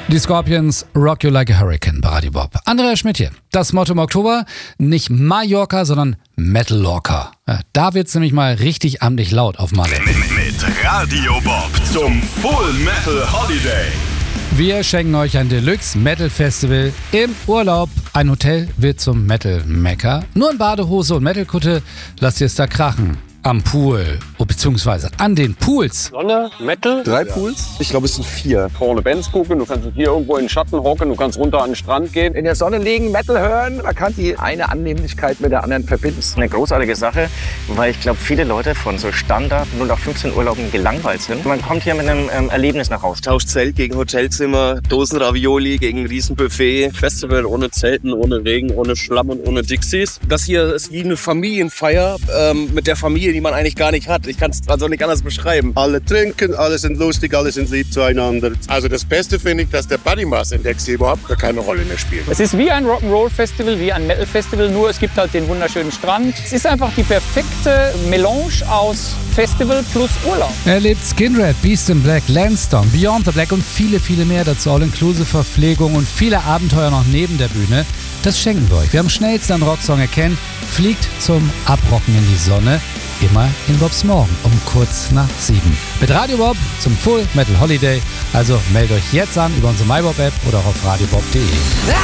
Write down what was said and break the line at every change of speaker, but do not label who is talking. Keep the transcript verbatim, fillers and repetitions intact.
Die Scorpions, Rock You Like a Hurricane bei Radio Bob. Andreas Schmidt hier. Das Motto im Oktober, nicht Mallorca, sondern Metal-Lorca. Ja, da wird's nämlich mal richtig amtlich laut auf Malle.
Mit, mit Radio Bob zum Full Metal Holiday.
Wir schenken euch ein Deluxe Metal Festival im Urlaub. Ein Hotel wird zum Metal Mekka. Nur in Badehose und Metalkutte lasst ihr es da krachen. Am Pool, oh, beziehungsweise an den Pools.
Sonne, Metal.
Drei Pools? Ich glaube, es sind vier.
Vorne Bands gucken, du kannst hier irgendwo in den Schatten hocken, du kannst runter an den Strand gehen.
In der Sonne liegen, Metal hören. Man kann die eine Annehmlichkeit mit der anderen verbinden.
Das ist eine großartige Sache, weil ich glaube, viele Leute von so Standard null acht fünfzehn Urlauben gelangweilt sind. Man kommt hier mit einem ähm, Erlebnis nach Hause.
Tauscht Zelt gegen Hotelzimmer, Dosenravioli gegen ein Riesenbuffet.
Festival ohne Zelten, ohne Regen, ohne Schlamm und ohne Dixies. Das hier ist wie eine Familienfeier ähm, mit der Familie, die man eigentlich gar nicht hat. Ich kann es also nicht anders beschreiben.
Alle trinken, alle sind lustig, alle sind lieb zueinander.
Also das Beste finde ich, dass der Body Mass Index hier überhaupt gar keine Rolle mehr spielt.
Es ist wie ein Rock'n'Roll Festival, wie ein Metal Festival, nur es gibt halt den wunderschönen Strand. Es ist einfach die perfekte Melange aus Festival plus Urlaub.
Erlebt Skinred, Beast in Black, Landstorm, Beyond the Black und viele, viele mehr. Dazu All-Inclusive Verpflegung und viele Abenteuer noch neben der Bühne. Das schenken wir euch. Wer am schnellsten einen Rocksong erkennt, fliegt zum Abrocken in die Sonne. Immer in Bobs Morgen um kurz nach sieben. Mit Radio Bob zum Full Metal Holiday. Also meldet euch jetzt an über unsere MyBob-App oder auf radiobob punkt de.